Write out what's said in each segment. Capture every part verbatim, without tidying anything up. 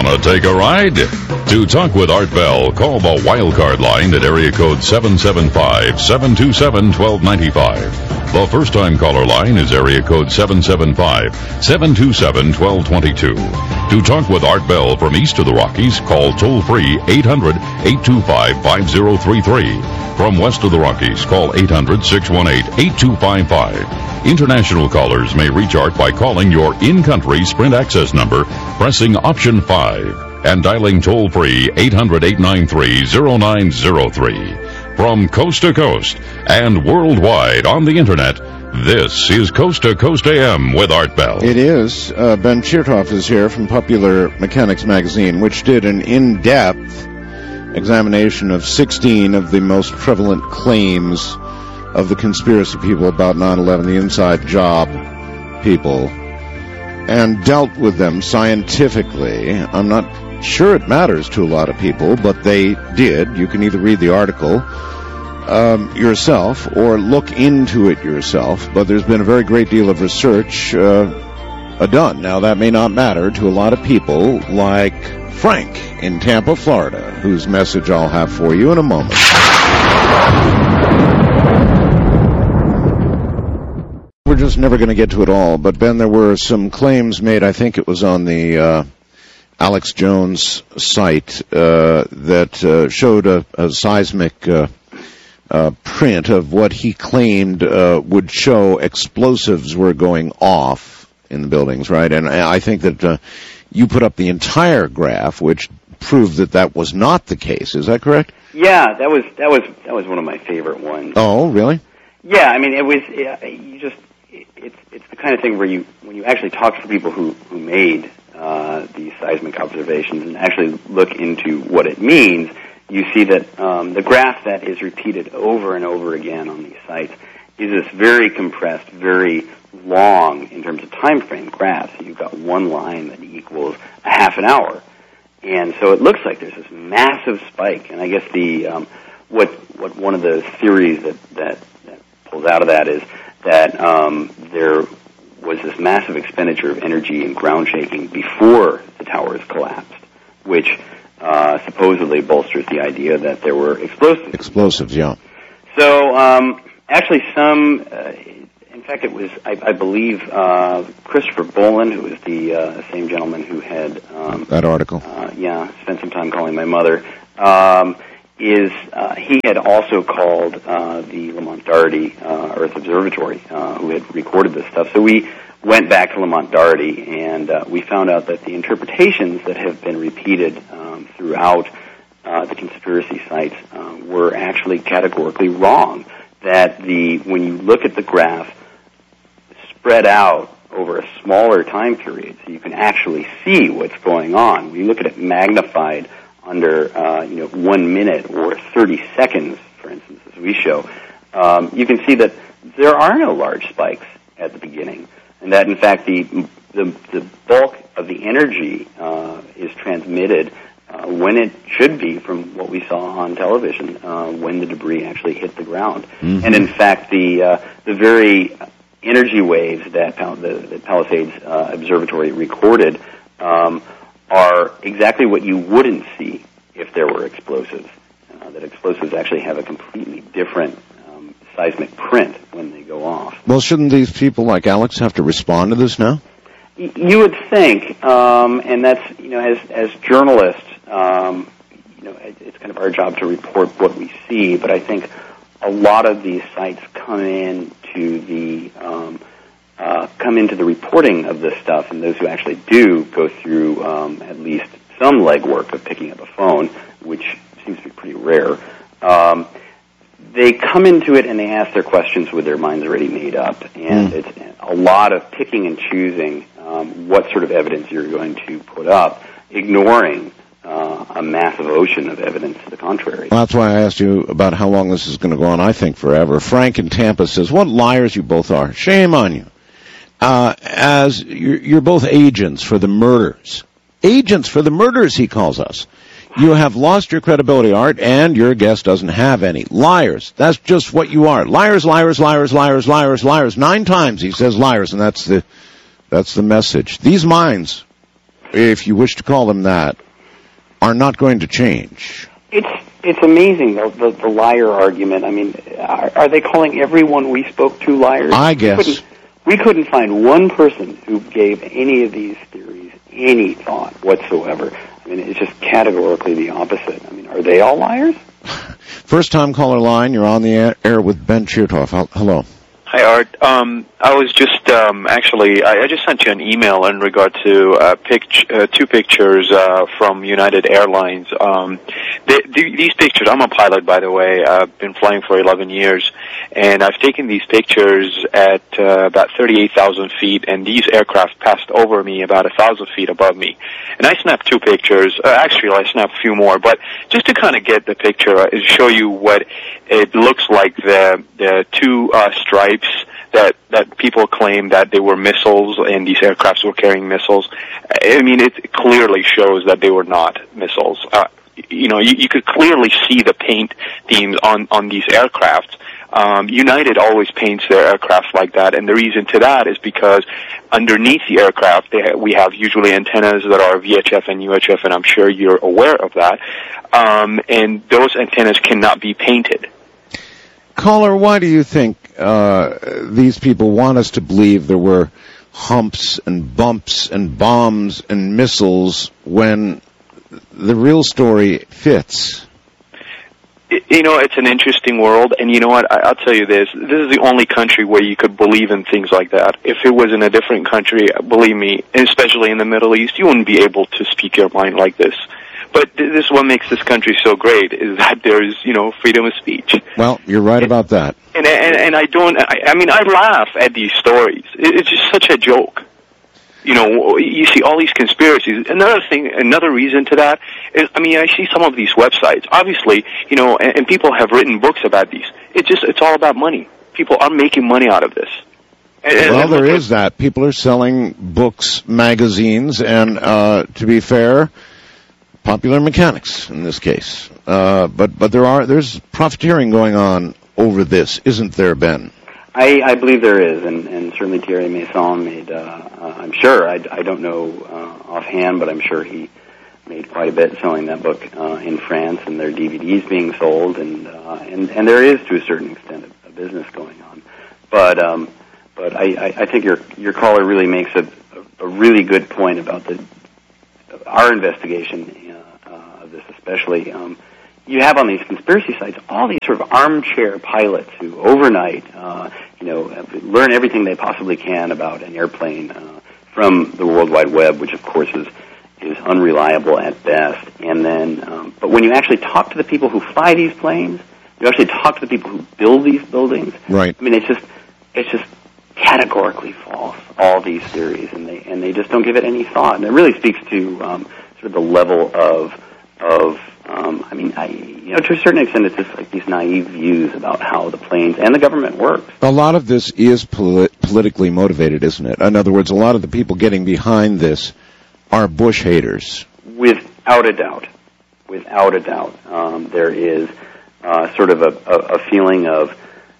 Wanna take a ride? To talk with Art Bell, call the Wildcard line at area code seven seven five, seven two seven, one two nine five. The first-time caller line is area code seven seven five, seven two seven, one two two two. To talk with Art Bell from east of the Rockies, call toll-free eight hundred, eight two five, five zero three three. From west of the Rockies, call eight hundred, six one eight, eight two five five. International callers may reach Art by calling your in-country Sprint access number, pressing option five, and dialing toll-free eight hundred, eight nine three, zero nine zero three. From coast to coast and worldwide on the Internet, this is Coast to Coast A M with Art Bell. It is. Uh, Ben Chertoff is here from Popular Mechanics Magazine, which did an in-depth examination of sixteen of the most prevalent claims of the conspiracy people about nine eleven, the inside job people, and dealt with them scientifically. I'm not sure it matters to a lot of people, but they did. You can either read the article um, yourself or look into it yourself, but there's been a very great deal of research uh, done. Now, that may not matter to a lot of people like Frank in Tampa, Florida, whose message I'll have for you in a moment. We're just never going to get to it all, but Ben, there were some claims made, I think it was on the uh, Alex Jones site, uh, that uh, showed a, a seismic uh, uh, print of what he claimed uh, would show explosives were going off in the buildings, right? And I think that uh, you put up the entire graph, which proved that that was not the case. Is that correct? Yeah, that was that was that was one of my favorite ones. Oh, really? Yeah, I mean, it was uh, you just it, it's it's the kind of thing where you when you actually talk to the people who who made uh, these seismic observations and actually look into what it means, you see that um, the graph that is repeated over and over again on these sites is this very compressed, very long in terms of time frame graph. So you've got one line that equals a half an hour. And so it looks like there's this massive spike, and I guess the um, what what one of the theories that, that, that pulls out of that is that um, there was this massive expenditure of energy and ground shaking before the towers collapsed, which uh, supposedly bolsters the idea that there were explosives. Explosives, yeah. So um, actually, some. Uh, In fact, it was, I, I believe, uh, Christopher Bolin, who was the uh, same gentleman who had... Um, that article. Uh, yeah, spent some time calling my mother. Um, is uh, he had also called uh, the Lamont Doherty uh, Earth Observatory, uh, who had recorded this stuff. So we went back to Lamont Doherty, and uh, we found out that the interpretations that have been repeated um, throughout uh, the conspiracy sites uh, were actually categorically wrong. That the when you look at the graph, spread out over a smaller time period, so you can actually see what's going on. When you look at it magnified under, uh, you know, one minute or thirty seconds, for instance, as we show, um, you can see that there are no large spikes at the beginning, and that in fact the the, the bulk of the energy uh, is transmitted uh, when it should be from what we saw on television uh, when the debris actually hit the ground, mm-hmm. and in fact the uh, the very energy waves that Pal- the, the Palisades uh, Observatory recorded um, are exactly what you wouldn't see if there were explosives. Uh, that explosives actually have a completely different um, seismic print when they go off. Well, shouldn't these people like Alex have to respond to this now? Y- you would think, um, and that's, you know, as as journalists, um, you know, it, it's kind of our job to report what we see, but I think a lot of these sites come in to the um, uh, come into the reporting of this stuff, and those who actually do go through um, at least some legwork of picking up a phone, which seems to be pretty rare. Um, they come into it and they ask their questions with their minds already made up, and mm. it's a lot of picking and choosing um, what sort of evidence you're going to put up, ignoring Uh, a massive ocean of evidence to the contrary. Well, that's why I asked you about how long this is going to go on. I think forever. Frank in Tampa says, what liars you both are. Shame on you. Uh, as you're, you're both agents for the murders. Agents for the murders, he calls us. You have lost your credibility, Art, and your guest doesn't have any. Liars. That's just what you are. Liars, liars, liars, liars, liars, liars. Nine times he says liars, and that's the, that's the message. These minds if you wish to call them that, are not going to change. It's it's amazing, the, the, the liar argument. I mean, are, are they calling everyone we spoke to liars? I guess. We couldn't, we couldn't find one person who gave any of these theories any thought whatsoever. I mean, it's just categorically the opposite. I mean, are they all liars? First-time caller line, you're on the air with Ben Chertoff. Hello. Hi, Art. Um, I was just um, actually, I, I just sent you an email in regard to uh, pict- uh, two pictures uh, from United Airlines. Um, they, they, these pictures, I'm a pilot, by the way. I've been flying for eleven years, and I've taken these pictures at uh, about thirty-eight thousand feet, and these aircraft passed over me about one thousand feet above me. And I snapped two pictures. Uh, actually, I snapped a few more, but just to kind of get the picture, uh, show you what it looks like, the, the two uh, stripes that that people claim that they were missiles and these aircrafts were carrying missiles. I mean, it clearly shows that they were not missiles. Uh, you know, you, you could clearly see the paint themes on, on these aircraft. Um, United always paints their aircraft like that, and the reason to that is because underneath the aircraft, they ha- we have usually antennas that are V H F and U H F, and I'm sure you're aware of that. Um, and those antennas cannot be painted. Caller, why do you think uh, these people want us to believe there were humps and bumps and bombs and missiles when the real story fits? You know, it's an interesting world, and you know what, I'll tell you this, this is the only country where you could believe in things like that. If it was in a different country, believe me, especially in the Middle East, you wouldn't be able to speak your mind like this. But this is what makes this country so great, is that there's, you know, freedom of speech. Well, you're right about that. And and, and I don't, I, I mean, I laugh at these stories. It's just such a joke. You know, you see all these conspiracies. Another thing, another reason to that is, I mean, I see some of these websites. Obviously, you know, and, and people have written books about these. It's just, it's all about money. People are making money out of this. And, well, and there is that. People are selling books, magazines, and uh, to be fair, Popular Mechanics in this case. Uh, but but there are there's profiteering going on over this, isn't there, Ben? I, I believe there is, and, and certainly Thierry Masson made, uh, uh, I'm sure, I, I don't know uh, offhand, but I'm sure he made quite a bit selling that book uh, in France, and their D V Ds being sold, and uh, and, and there is, to a certain extent, a, a business going on. But um, but I, I, I think your your caller really makes a, a really good point about the our investigation uh, uh, of this, especially. Um, You have on these conspiracy sites all these sort of armchair pilots who overnight, uh, you know, learn everything they possibly can about an airplane uh, from the World Wide Web, which of course is is unreliable at best. And then, um, but when you actually talk to the people who fly these planes, you actually talk to the people who build these buildings. Right. I mean, it's just it's just categorically false. All these theories, and they and they just don't give it any thought. And it really speaks to um, sort of the level of of Um, I mean, I, you know, to a certain extent, it's just like these naive views about how the planes and the government works. A lot of this is polit- politically motivated, isn't it? In other words, a lot of the people getting behind this are Bush haters. Without a doubt. Without a doubt. Um, there is uh, sort of a, a, a feeling of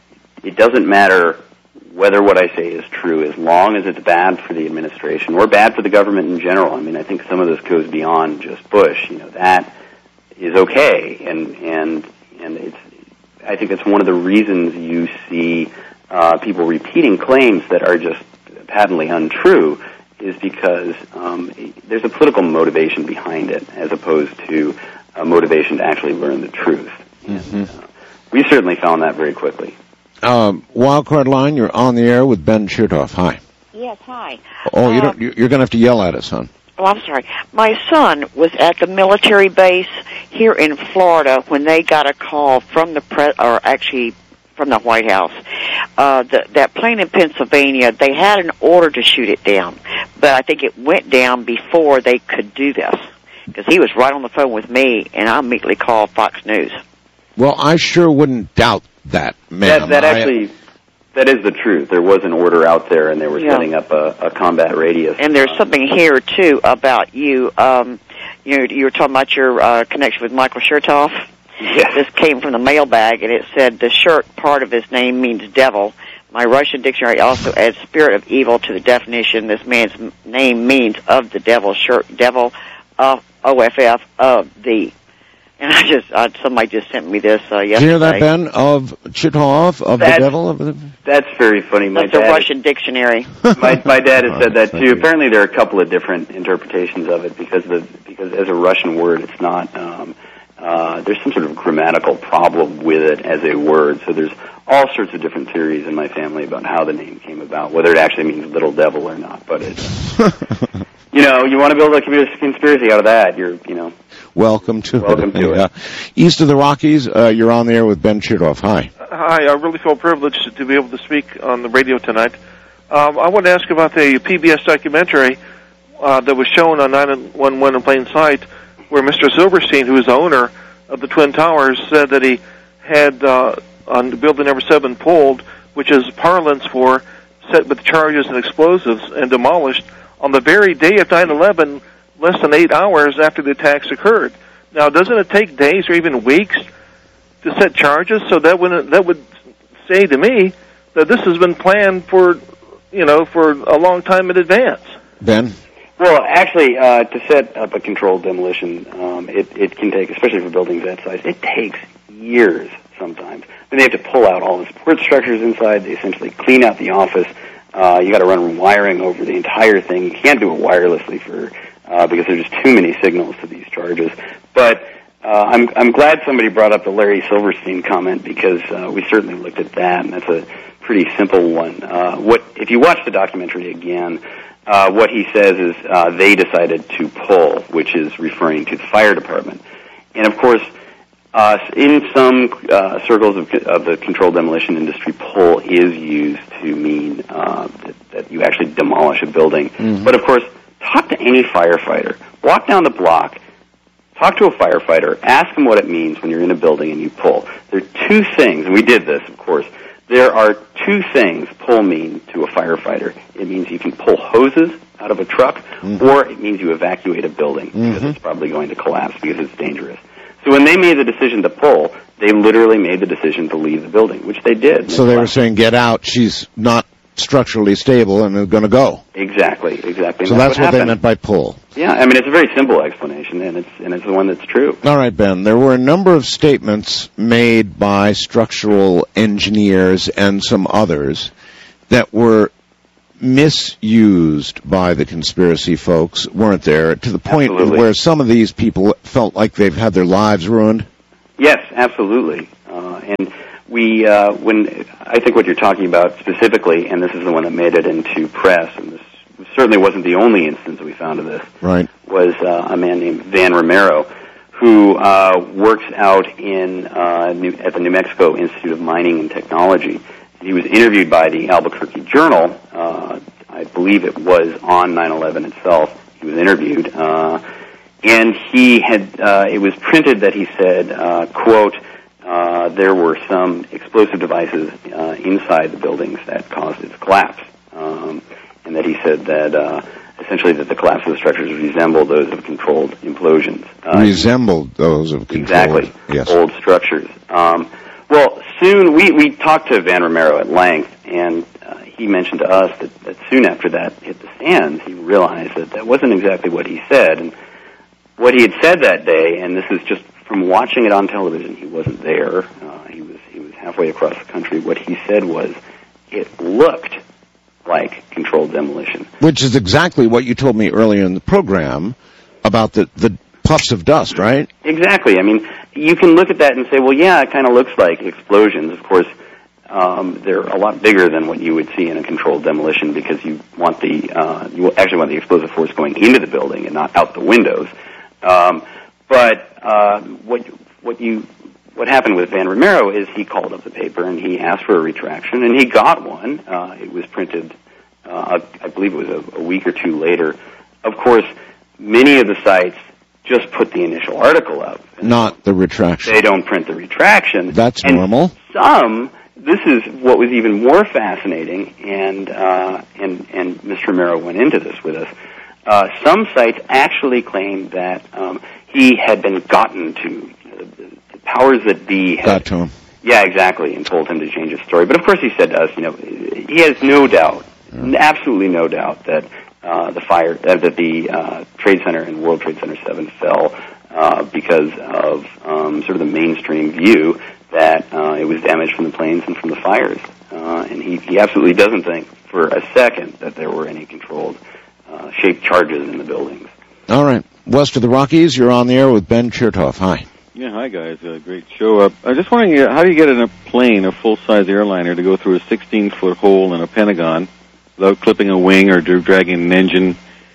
it doesn't matter whether what I say is true as long as it's bad for the administration or bad for the government in general. I mean, I think some of this goes beyond just Bush. You know, that is okay, and and and it's. I think it's one of the reasons you see uh, people repeating claims that are just patently untrue, is because um, there's a political motivation behind it, as opposed to a motivation to actually learn the truth. Mm-hmm. And, uh, we certainly found that very quickly. Um, Wildcard Line, you're on the air with Ben Chertoff. Hi. Yes, hi. Oh, you um, don't. You're going to have to yell at us, hon. Oh, I'm sorry. My son was at the military base here in Florida when they got a call from the pre- or actually from the White House. Uh, the, that plane in Pennsylvania, they had an order to shoot it down, but I think it went down before they could do this, because he was right on the phone with me, and I immediately called Fox News. Well, I sure wouldn't doubt that, ma'am. That, that actually... That is the truth. There was an order out there, and they were yeah. setting up a, a combat radius. And there's something here, too, about you. Um, you know, you were talking about your uh, connection with Michael Chertoff. Yes. This came from the mailbag, and it said the shirt part of his name means devil, my Russian dictionary also adds spirit of evil to the definition. This man's m- name means of the devil, short devil, uh, O F F, of the. And I just, uh, somebody just sent me this uh, yesterday. Did you hear that, Ben? Of Chitov, of That's, the devil? Of the... That's very funny. My That's a dad Russian dictionary. My, my dad has said that Thank too. you. Apparently, there are a couple of different interpretations of it because the because as a Russian word, it's not. Um, uh, there's some sort of grammatical problem with it as a word. So there's all sorts of different theories in my family about how the name came about, whether it actually means little devil or not. But it's you know, you want to build a conspiracy out of that. You're you know. Welcome to Welcome it. to yeah. it. East of the Rockies, uh, you're on the air with Ben Chitov. Hi. Hi, I really feel privileged to be able to speak on the radio tonight. Um, I want to ask about the P B S documentary uh, that was shown on nine one one in plain sight, where Mister Silverstein, who is the owner of the Twin Towers, said that he had uh, on building number seven pulled, which is parlance for set with charges and explosives, and demolished on the very day of nine eleven, less than eight hours after the attacks occurred. Now, doesn't it take days or even weeks to set charges? So that would that would say to me that this has been planned for, you know, for a long time in advance. Ben? Well, actually, uh, to set up a controlled demolition, um, it, it can take, especially for buildings that size, it takes years sometimes. I mean, they have to pull out all the support structures inside. They essentially clean out the office. Uh, you got to run wiring over the entire thing. You can't do it wirelessly for uh, because there's just too many signals to these charges. But uh, I'm I'm glad somebody brought up the Larry Silverstein comment because uh, we certainly looked at that, and that's a pretty simple one. Uh, what if you watch the documentary again? Uh, what he says is uh, they decided to pull, which is referring to the fire department, and of course. Uh, in some uh, circles of, of the controlled demolition industry, pull is used to mean uh, that, that you actually demolish a building. Mm-hmm. But, of course, talk to any firefighter. Walk down the block, talk to a firefighter, ask them what it means when you're in a building and you pull. There are two things, and we did this, of course. There are two things pull mean to a firefighter. It means you can pull hoses out of a truck, mm-hmm. or it means you evacuate a building because mm-hmm. it's probably going to collapse because it's dangerous. So when they made the decision to pull, they literally made the decision to leave the building, which they did. So they were saying, get out, she's not structurally stable and is going to go. Exactly, exactly. So that's, that's what, what they meant by pull. Yeah, I mean, it's a very simple explanation, and it's and it's the one that's true. All right, Ben, there were a number of statements made by structural engineers and some others that were misused by the conspiracy folks, weren't there, to the point absolutely. Where some of these people felt like they've had their lives ruined? Yes, absolutely. Uh, and we, uh, when I think what you're talking about specifically, and this is the one that made it into press, and this certainly wasn't the only instance that we found of this, right. was uh, a man named Van Romero, who uh, works out in uh, New, at the New Mexico Institute of Mining and Technology. He was interviewed by the Albuquerque Journal. Uh, I believe it was on nine eleven itself. He was interviewed. Uh, and he had, uh, it was printed that he said, uh, quote, uh, there were some explosive devices uh, inside the buildings that caused its collapse. Um, and that he said that, uh, essentially that the collapse of the structures resembled those of controlled implosions. Uh, resembled those of controlled. Exactly. Yes. Old structures. Um, Well, soon, we, we talked to Van Romero at length, and uh, he mentioned to us that, that soon after that hit the stands, he realized that that wasn't exactly what he said. And what he had said that day, and this is just from watching it on television, he wasn't there, uh, he was he was halfway across the country, what he said was, it looked like controlled demolition. Which is exactly what you told me earlier in the program about the, the puffs of dust, right? Exactly. I mean, you can look at that and say, well, yeah, it kind of looks like explosions. Of course, um, they're a lot bigger than what you would see in a controlled demolition because you want the uh, you actually want the explosive force going into the building and not out the windows. Um, but uh, what what you what happened with Van Romero is he called up the paper and he asked for a retraction, and he got one. Uh, it was printed, uh, I believe it was a, a week or two later. Of course, many of the sites just put the initial article up. Not the retraction. They don't print the retraction. That's and normal. Some, this is what was even more fascinating, and uh, and and Mister Romero went into this with us. Uh, some sites actually claimed that um, he had been gotten to. Uh, the powers that be had, Got to him. Yeah, exactly, and told him to change his story. But of course he said to us, you know, he has no doubt, absolutely no doubt that uh, the fire, uh, that the uh, Trade Center and World Trade Center seven fell uh, because of um, sort of the mainstream view that uh, it was damaged from the planes and from the fires. Uh, and he, he absolutely doesn't think for a second that there were any controlled uh, shaped charges in the buildings. All right. West of the Rockies, you're on the air with Ben Chertoff. Hi. Yeah, hi guys. Uh, great show. Uh, I was just wondering, uh, how do you get in a plane, a full-size airliner, to go through a sixteen-foot hole in a Pentagon without clipping a wing or dragging an engine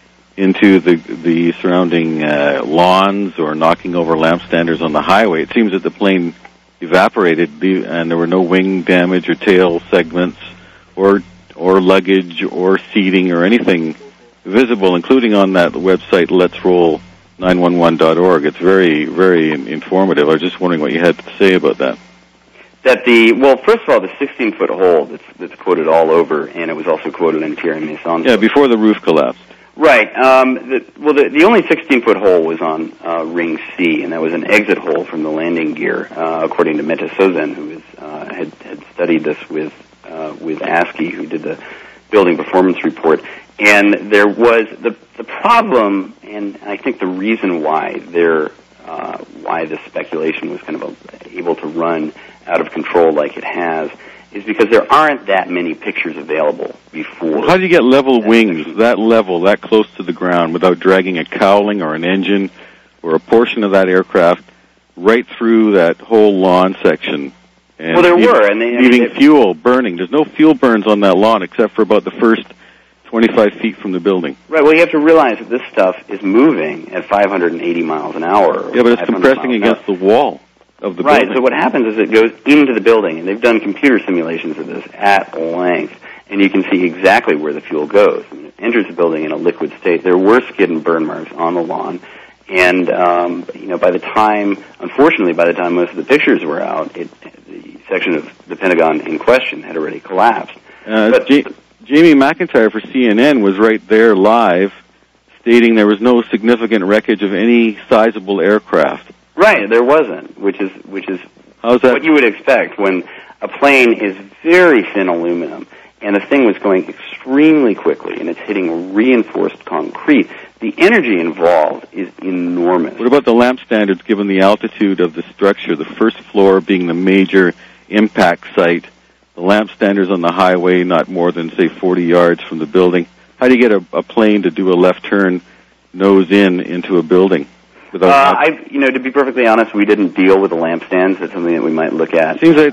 into the the surrounding uh, lawns or knocking over lamp standers on the highway? It seems that the plane evaporated and there were no wing damage or tail segments or or luggage or seating or anything visible, including on that website Let's Roll nine one one dot org. It's very, very informative. I was just wondering what you had to say about that. That the, well, first of all, the sixteen-foot hole that's, that's quoted all over, and it was also quoted in Pierre Masson. Yeah, before the roof collapsed. Right. Um, the, well, the, the only sixteen-foot hole was on uh, Ring C, and that was an exit hole from the landing gear, uh, according to Mette Sozen, who was, uh, had, had studied this with uh, with ASCII, who did the building performance report. And there was the the problem, and I think the reason why there uh, why the speculation was kind of a, able to run out of control like it has, is because there aren't that many pictures available before. Well, how do you get level wings section? That level, that close to the ground, without dragging a cowling or an engine or a portion of that aircraft right through that whole lawn section? And well, there leaving, were, and they, leaving I mean, they, fuel burning. There's no fuel burns on that lawn except for about the first twenty-five feet from the building. Right, well, you have to realize that this stuff is moving at five hundred eighty miles an hour. Yeah, but it's compressing against the wall of the right, building. So what happens is it goes into the building, and they've done computer simulations of this at length, and you can see exactly where the fuel goes. I mean, it enters the building in a liquid state. There were skid and burn marks on the lawn, and, um, you know, by the time, unfortunately, by the time most of the pictures were out, it, the section of the Pentagon in question had already collapsed. Uh, but, G- Jamie McIntyre for C N N was right there live, stating there was no significant wreckage of any sizable aircraft. Right, there wasn't, which is which is How's that? what you would expect when a plane is very thin aluminum and the thing was going extremely quickly and it's hitting reinforced concrete. The energy involved is enormous. What about the lamp standards given the altitude of the structure, the first floor being the major impact site, the lamp standards on the highway not more than, say, forty yards from the building? How do you get a, a plane to do a left turn nose in into a building? Uh, I, you know, to be perfectly honest, we didn't deal with the lamp stands. That's something that we might look at. Seems like